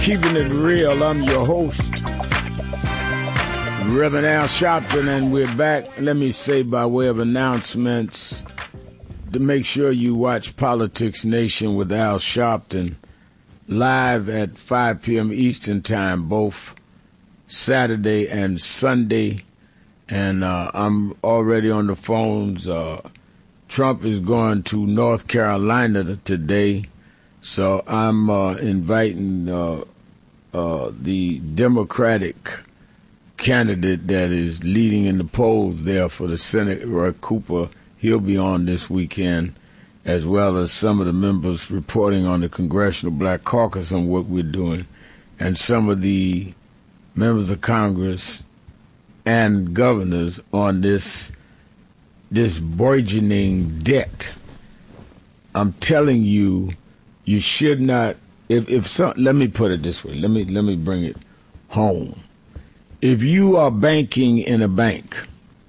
Keeping it real, I'm your host, Reverend Al Sharpton, and we're back. Let me say by way of announcements to make sure you watch Politics Nation with Al Sharpton live at 5 p.m. Eastern Time, both Saturday and Sunday. And I'm already on the phones. Trump is going to North Carolina today, so I'm inviting the Democratic candidate that is leading in the polls there for the Senate, Roy Cooper. He'll be on this weekend, as well as some of the members reporting on the Congressional Black Caucus and what we're doing, and some of the members of Congress and governors on this burgeoning debt. I'm telling you, you should not. Let me put it this way. Let me bring it home. If you are banking in a bank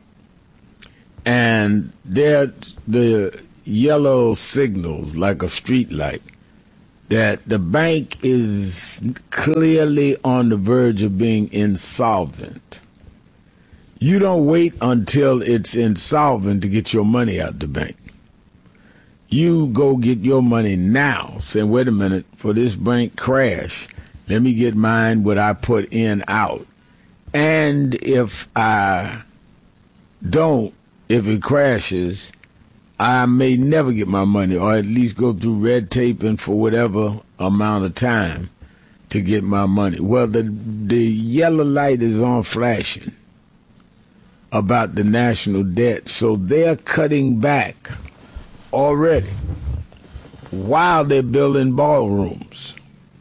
and there's the yellow signals like a street light that the bank is clearly on the verge of being insolvent, you don't wait until it's insolvent to get your money out the bank. You go get your money now, saying, wait a minute, for this bank crash, let me get mine, what I put in, out. And if I don't, if it crashes, I may never get my money, or at least go through red tape and for whatever amount of time to get my money. Well, the yellow light is on flashing about the national debt, so they're cutting back already while they're building ballrooms,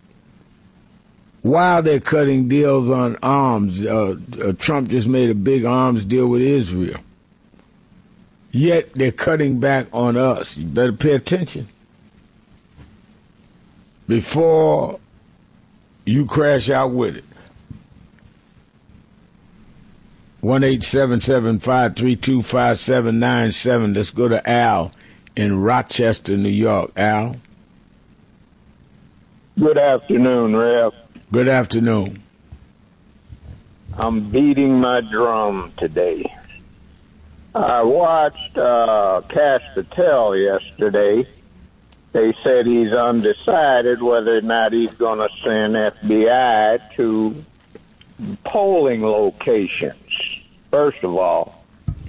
while they're cutting deals on arms. Trump just made a big arms deal with Israel, yet they're cutting back on us. You better pay attention before you crash out with it. 1-877-532-5797. Let's go to Al in Rochester, New York. Al? Good afternoon, Rev. Good afternoon. I'm beating my drum today. I watched Cash Patel yesterday. They said he's undecided whether or not he's going to send FBI to polling locations. First of all,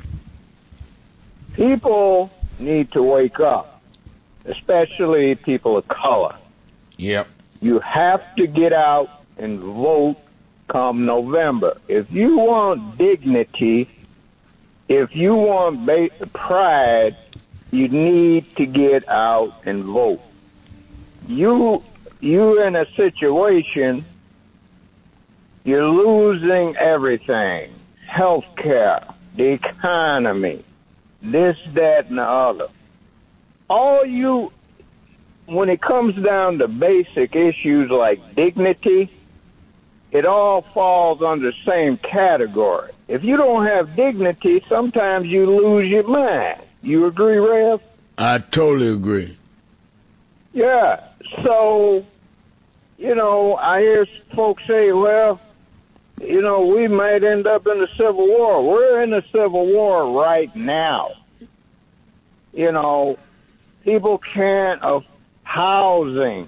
people need to wake up, especially people of color. Yep. You have to get out and vote come November. If you want dignity, if you want pride, you need to get out and vote. You're in a situation, you're losing everything. Health care, the economy, this, that, and the other. When it comes down to basic issues like dignity, it all falls under the same category. If you don't have dignity, sometimes you lose your mind. You agree, Rev? I totally agree. Yeah. So, I hear folks say, well, we might end up in a civil war. We're in a civil war right now. People can't afford housing.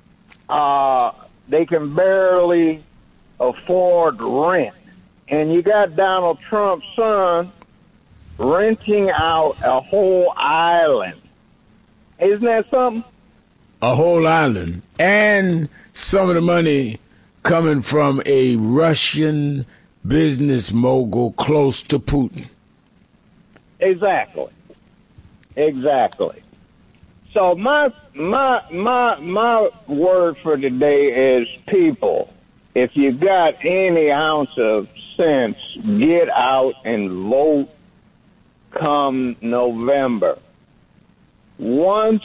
They can barely afford rent. And you got Donald Trump's son renting out a whole island. Isn't that something? A whole island. And some of the money coming from a Russian business mogul close to Putin. Exactly. So my word for today is people. If you got any ounce of sense, get out and vote come November. Once,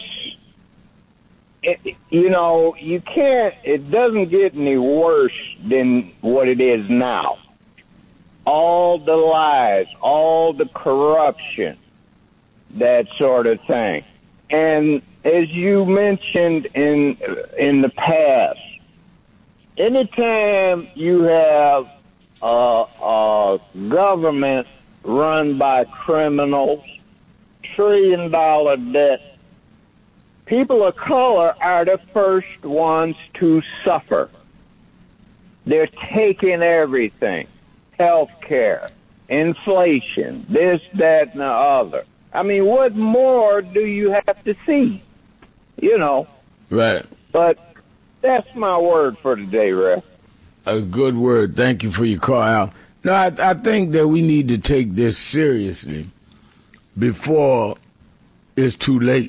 you can't, it doesn't get any worse than what it is now. All the lies, all the corruption, that sort of thing. And as you mentioned in the past, anytime you have a government run by criminals, trillion-dollar debt, people of color are the first ones to suffer. They're taking everything. Health care, inflation, this, that, and the other. I mean, what more do you have to see? You know. Right. But that's my word for today, Rev. A good word. Thank you for your call, Al. No, I think that we need to take this seriously before it's too late.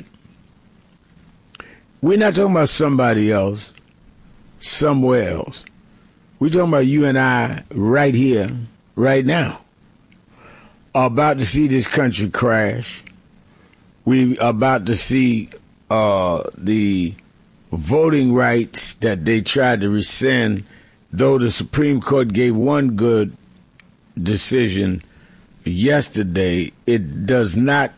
We're not talking about somebody else, somewhere else. We're talking about you and I right here, right now. Are about to see this country crash. We are about to see the voting rights that they tried to rescind, though the Supreme Court gave one good decision yesterday, it does not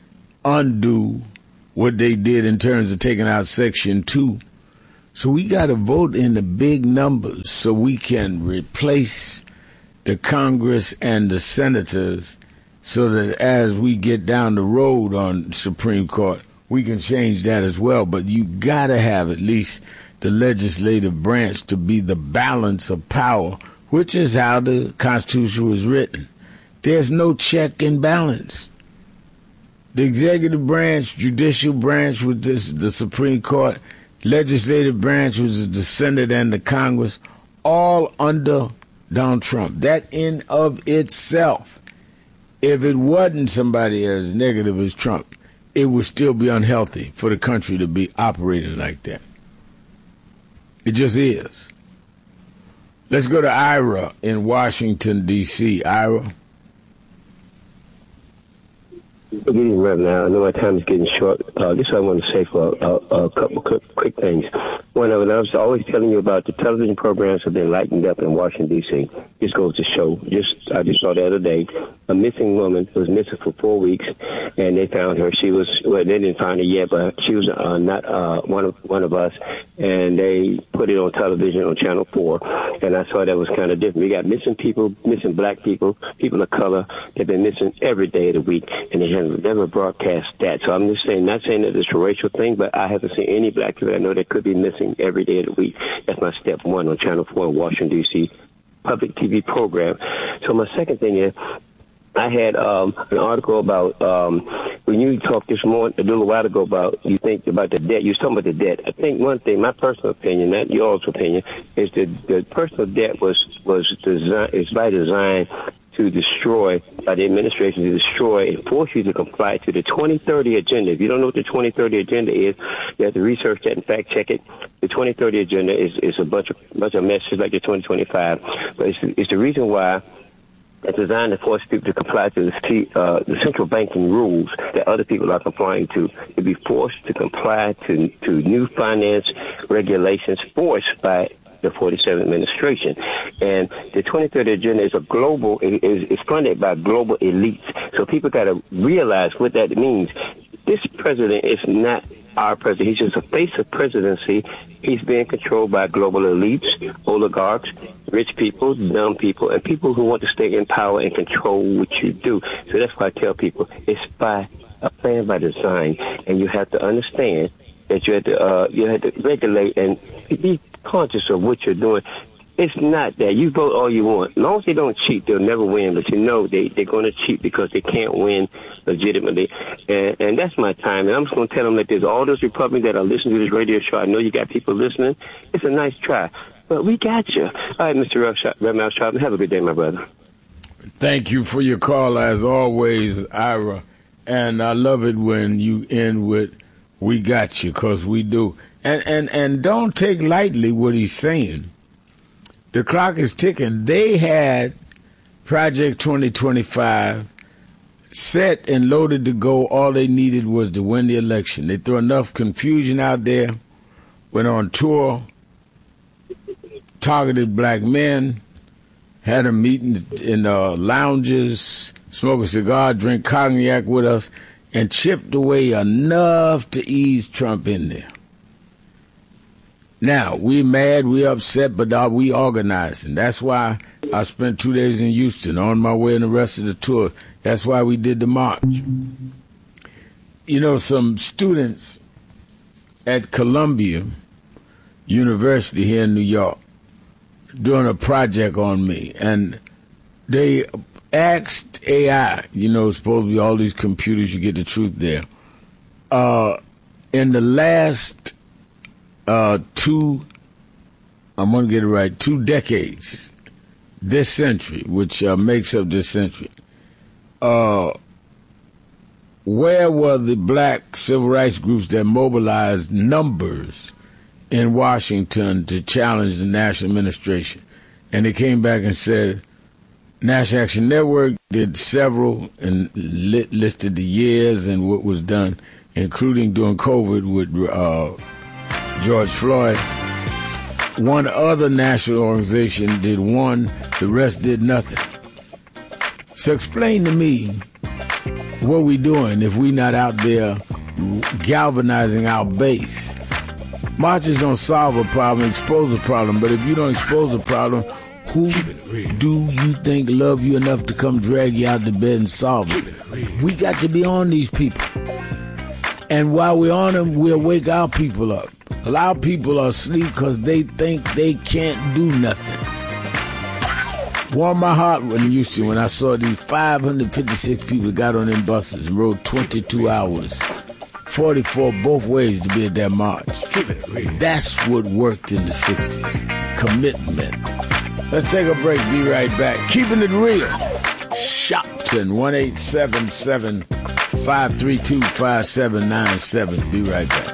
undo what they did in terms of taking out Section 2. So we got to vote in the big numbers so we can replace the Congress and the senators so that as we get down the road on Supreme Court, we can change that as well. But you got to have at least the legislative branch to be the balance of power, which is how the Constitution was written. There's no check and balance. The executive branch, judicial branch, which is the Supreme Court, legislative branch, which is the Senate and the Congress, all under Donald Trump. That in of itself, if it wasn't somebody as negative as Trump, it would still be unhealthy for the country to be operating like that. It just is. Let's go to Ira in Washington, D.C. Ira. Good evening, Reverend. I know my time is getting short. This I want to say for a couple quick things. One of them, I was always telling you about the television programs have been lightened up in Washington, D.C. This goes to show. I just saw the other day a missing woman who was missing for 4 weeks, and they found her. They didn't find her yet, but she was not one of us, and they put it on television on Channel 4, and I saw that was kind of different. We got missing people, missing black people, people of color. They've been missing every day of the week, and they have never broadcast that. So I'm just saying, not saying that it's a racial thing, but I haven't seen any black people I know that could be missing every day of the week. That's my step one on Channel 4 in Washington, D.C. public TV program. So my second thing is, I had an article about when you talked this morning, a little while ago, about you think about the debt. You was talking about the debt. I think one thing, my personal opinion, not yours opinion, is that the personal debt was designed, is by design to destroy, by the administration to destroy and force you to comply to the 2030 agenda. If you don't know what the 2030 agenda is, you have to research that and fact check it. The 2030 agenda is a bunch of messages like the 2025, but it's the reason why it's designed to force people to comply to the central banking rules that other people are complying to be forced to comply to new finance regulations forced by the 47th administration. And the 2030 agenda is is funded by global elites. So people got to realize what that means. This president is not our president. He's just a face of presidency. He's being controlled by global elites, oligarchs, rich people, dumb people, and people who want to stay in power and control what you do. So that's why I tell people it's by a plan by design, and you have to understand that you have to regulate and be conscious of what you're doing. It's not that you vote all you want. As long as they don't cheat, they'll never win. But you know they're going to cheat because they can't win legitimately. And that's my time. And I'm just going to tell them that there's all those Republicans that are listening to this radio show. I know you got people listening. It's a nice try. But we got you. All right, Mr. Reverend Sharpton, have a good day, my brother. Thank you for your call, as always, Ira. And I love it when you end with, we got you, because we do. And don't take lightly what he's saying. The clock is ticking. They had Project 2025 set and loaded to go. All they needed was to win the election. They threw enough confusion out there, went on tour, targeted black men, had them meeting in lounges, smoke a cigar, drink cognac with us, and chipped away enough to ease Trump in there. Now, we mad, we upset, but we organized. And that's why I spent 2 days in Houston on my way in the rest of the tour. That's why we did the march. You know, some students at Columbia University here in New York doing a project on me, and they asked AI, you know, supposed to be all these computers, you get the truth there. In the last two decades, this century, which makes up this century, where were the black civil rights groups that mobilized numbers in Washington to challenge the national administration? And they came back and said, National Action Network did several and listed the years and what was done, including during COVID with George Floyd. One other national organization did one, the rest did nothing. So explain to me what we doing if we not out there galvanizing our base. Marches don't solve a problem, expose a problem, but if you don't expose a problem, who do you think love you enough to come drag you out of bed and solve it? We got to be on these people. And while we're on them, we'll wake our people up. A lot of people are asleep because they think they can't do nothing. Warmed my heart when I saw these 556 people got on them buses and rode 22 hours, 44 both ways to be at that march. That's what worked in the 60s. Commitment. Let's take a break. Be right back. Keeping it real. Shopton, 1-877-532-5797. Be right back.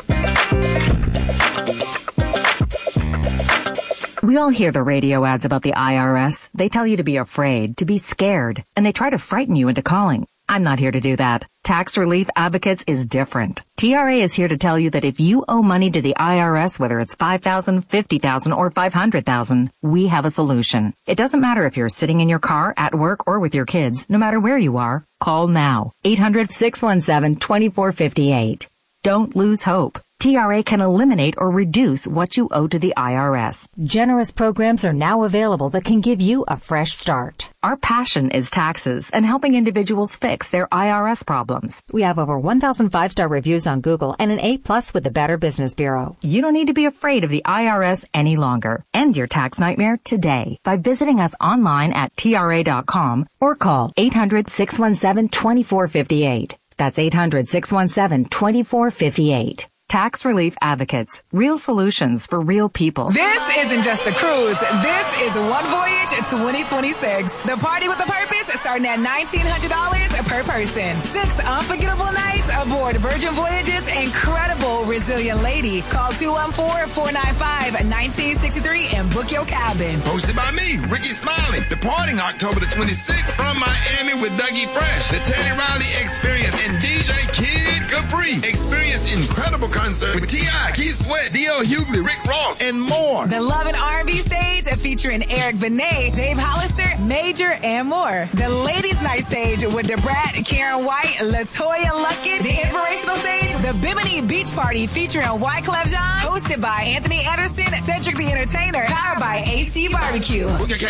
We all hear the radio ads about the IRS. They tell you to be afraid, to be scared, and they try to frighten you into calling. I'm not here to do that. Tax Relief Advocates is different. TRA is here to tell you that if you owe money to the IRS, whether it's $5,000, $50,000, or $500,000, we have a solution. It doesn't matter if you're sitting in your car, at work, or with your kids. No matter where you are, call now. 800-617-2458. Don't lose hope. TRA can eliminate or reduce what you owe to the IRS. Generous programs are now available that can give you a fresh start. Our passion is taxes and helping individuals fix their IRS problems. We have over 1,000 5-star reviews on Google and an A+ with the Better Business Bureau. You don't need to be afraid of the IRS any longer. End your tax nightmare today by visiting us online at TRA.com or call 800-617-2458. That's 800-617-2458. Tax Relief Advocates. Real solutions for real people. This isn't just a cruise. This is One Voyage 2026. The party with a purpose starting at $1,900 per person. 6 unforgettable nights aboard Virgin Voyage's incredible Resilient Lady. Call 214-495-1963 and book your cabin. Hosted by me, Ricky Smiley. Departing October the 26th from Miami with Dougie Fresh, the Teddy Riley Experience, and DJ Kid Capri. Experience incredible concert with T.I., Keith Sweat, D.L. Hughley, Rick Ross, and more. The Love and R&B stage featuring Eric Benet, Dave Hollister, Major, and more. The Ladies Night stage with DeBrat, Karen White, LaToya Luckett. The inspirational stage, the Bimini Beach Party featuring Wyclef Jean, hosted by Anthony Anderson, Cedric the Entertainer, powered by AC Barbecue. Book your